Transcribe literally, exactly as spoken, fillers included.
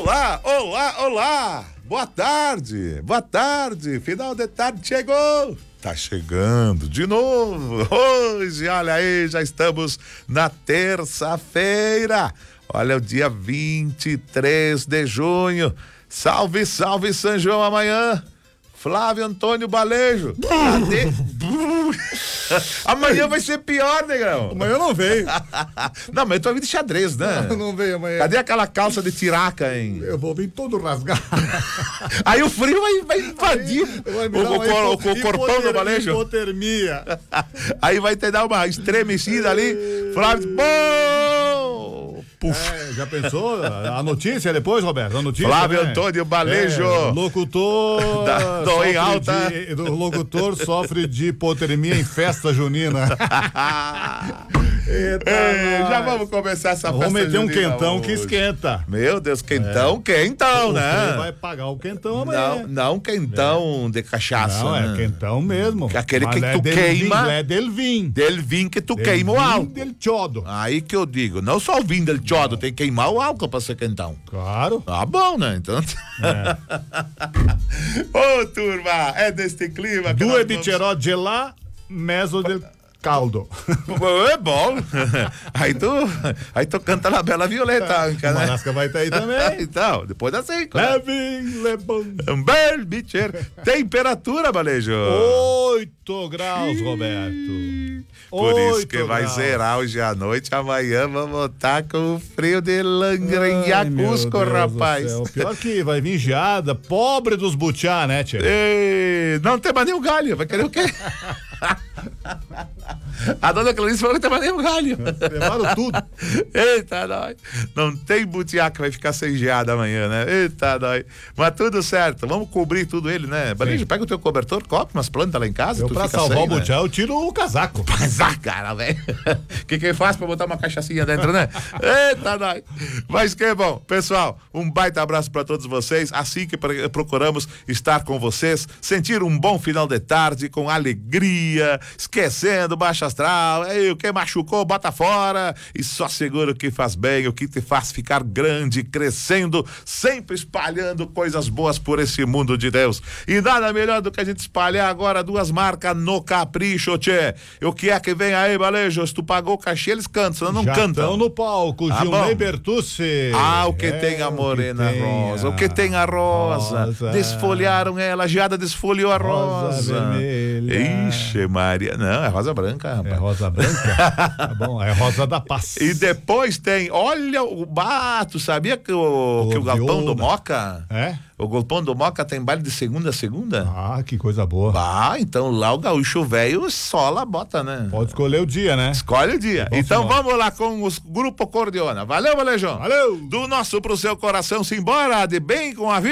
Olá, olá, olá! Boa tarde, boa tarde, final de tarde chegou! Tá chegando de novo! Hoje, olha aí, já estamos na terça-feira! Olha o dia vinte e três de junho! Salve, salve São João amanhã! Flávio Antônio Balejo. Cadê? Amanhã vai ser pior, negrão. Amanhã não veio. Não, mas eu tô vindo de xadrez, né? Não, não veio amanhã. Cadê aquela calça de tiraca, hein? Eu vou vir todo rasgado. Aí o frio vai, vai invadir vai o, o, cor, o, o corpão do Balejo. Hipotermia. Aí vai ter dar uma estremecida ali. Flávio, bom! É, já pensou? A notícia depois, Roberto? A notícia, Flávio né? Antônio Balejo. É, locutor. Da, do em alta. De, o locutor sofre de hipotermia em festa junina. Eita, é, já vamos começar essa festa. Vamos meter um quentão hoje. Que esquenta. Meu Deus, quentão, é. quentão, né? Você vai pagar o quentão amanhã. Não, não quentão é. de cachaça. Não, né? é quentão mesmo. Aquele Mas que é tu queima. Vinho, é del vinho. Del vinho que tu del queima o álcool. Del chodo. Aí que eu digo, não só o vinho del chodo, tem que queimar o álcool pra ser quentão. Claro. Tá bom, né? Então. É. Ô, oh, turma, é deste clima. Due bicerò gelá, mezzo del caldo. É bom. Aí tu, aí tu canta na Bela Violeta, é, né? O Marasca vai estar aí também. Então, depois das cinco. Levin, lebon. Um bel bicher. Temperatura, Balejo. Oito graus, Roberto. Por isso que Oito vai graus. zerar hoje à noite. Amanhã vamos estar com o frio de Langrenha Cusco, rapaz. Pior que vai vir geada, pobre dos butiá, né, tia? Ei, não tem mais nenhum galho. Vai querer o quê? A dona Clarice falou que tem mais nenhum galho. Levaram tudo. Eita, nós. Não tem butiá que vai ficar sem geada amanhã, né? Eita, nós. Mas tudo certo. Vamos cobrir tudo ele, né? Balejo, pega o teu cobertor, cobre umas plantas lá em casa. Eu, tu pra fica salvar sem, o butiá, né? eu tiro o casaco. Mas ah, cara, velho. O que que faz pra botar uma cachaçinha dentro, né? Eita, nós. Mas que bom. Pessoal, um baita abraço pra todos vocês. Assim que procuramos estar com vocês, sentir um bom final de tarde com alegria, esquecendo baixa astral. Ei, o que machucou, bota fora e só segura o que faz bem, o que te faz ficar grande, crescendo, sempre espalhando coisas boas por esse mundo de Deus. E nada melhor do que a gente espalhar agora duas marcas no capricho, tchê. O que é que vem aí, Balejo? Se tu pagou o cachê, eles cantam, senão não Já cantam. Estão no palco, Ah, Gilney Bertucci. Ah, o que é, tem a morena o que rosa, tem o que tem a rosa. rosa. Desfolharam ela, a geada desfolhou a rosa. Rosa vermelha. Ixi, Maria. Não, é rosa branca, rapaz. É rosa branca? Tá bom, é rosa da paz. E depois tem, olha o bato, sabia que o, que o galpão do Moca? É? O galpão do Moca tem baile de segunda a segunda? Ah, que coisa boa. Ah, então lá o gaúcho velho sola a bota, né? Pode escolher o dia, né? Escolhe o dia. Vamos Então embora. vamos lá com os Grupo Cordiona. Valeu, Valejão. Valeu! Do nosso pro seu coração, simbora de bem com a vida.